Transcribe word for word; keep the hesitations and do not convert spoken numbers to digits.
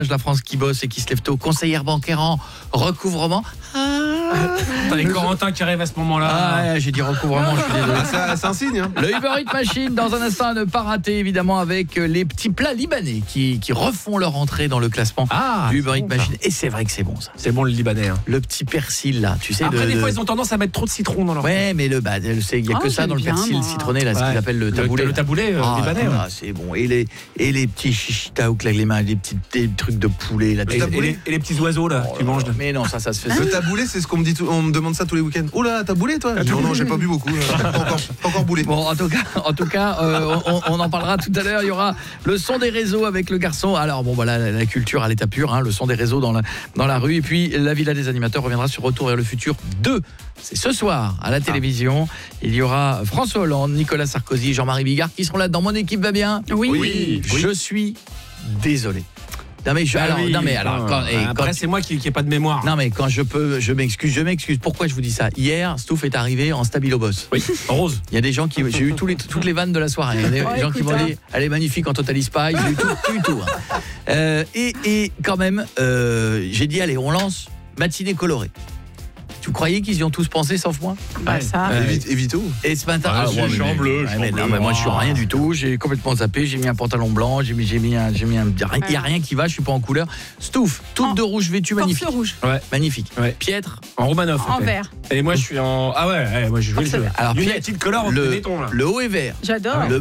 La France qui bosse et qui se lève tôt, conseillère bancaire en recouvrement. Ah, T'as les Corentin qui arrive à ce moment-là. ah ouais, j'ai dit recouvrement, je suis désolé. Ah, c'est un signe. Hein. Le Uber Eats Machine, dans un instant à ne pas rater, évidemment, avec les petits plats libanais qui, qui refont leur entrée dans le classement Ah, du Uber Eats bon, Machine. Et c'est vrai que c'est bon, ça. C'est bon le Libanais. Hein. Le petit persil, là, tu sais. Après, de, des fois, de... ils ont tendance à mettre trop de citron dans leur. Ouais, mais le bah, il n'y a que Oh, ça dans le j'aime bien, persil moi. citronné, là, ce Ouais. qu'ils appellent le taboulé. Le, le taboulé euh, Ah, libanais. ah, ouais. c'est bon. Et les, et les petits chichitaouk, là, les, mains, les petits des trucs de poulet, là. Et, tu et sais. les, et les petits oiseaux là, Oh tu là manges. là. Mais non, ça, ça se fait. Le taboulé, c'est ce qu'on me dit. Tout, on me demande ça tous les week-ends. Oh là, t'as boulé toi? Non, non, j'ai pas bu beaucoup. Pas encore, pas encore boulé. Bon, en tout cas, en tout cas, euh, on, on en parlera tout à l'heure. Il y aura le son des réseaux avec le garçon. Alors bon, voilà, la, la culture à l'état pur, hein, le son des réseaux dans la dans la rue. Et puis la Villa des animateurs reviendra sur Retour vers le futur deux. C'est ce soir à la télévision. Il y aura François Hollande, Nicolas Sarkozy, Jean-Marie Bigard qui seront là. Dans Mon équipe va bien. Oui. Oui. Je suis désolé. Non mais je, Ah alors, oui, non mais alors quand, et après quand- c'est moi qui qui ai pas de mémoire. non mais quand je peux, je m'excuse, je m'excuse. Pourquoi je vous dis ça? Hier, Stouff est arrivé en stabilo boss. Oui, rose. Il y a des gens qui, j'ai eu tous les, toutes les vannes de la soirée. Il y a des Oh, gens qui écoute, vont hein. aller, elle est magnifique en Total Spy. J'ai eu tout, tout, eu tout. hein. Euh, et, et quand même, euh, j'ai dit allez, on lance matinée colorée. Tu croyais qu'ils y ont tous pensé sauf moi? Bah Ouais. ça. Euh, Évite, évito. Et ce matin, Ah, ah, je ouais, suis mais- en bleu, ouais, je suis mais en non, bleu. mais moi je suis Ah. rien du tout. J'ai complètement zappé. J'ai mis un pantalon blanc. J'ai mis, j'ai mis un, j'ai mis un. Il y a rien qui va. Je suis pas en couleur. Stouff, toute En- de rouge vêtue, magnifique, Force rouge. Ouais. magnifique. Ouais. Piètre. En Romanov. En fait. vert. Et moi je suis en ah ouais, ouais moi je joue le jeu. Alors, United Color le, béton là. le haut est vert. J'adore. Le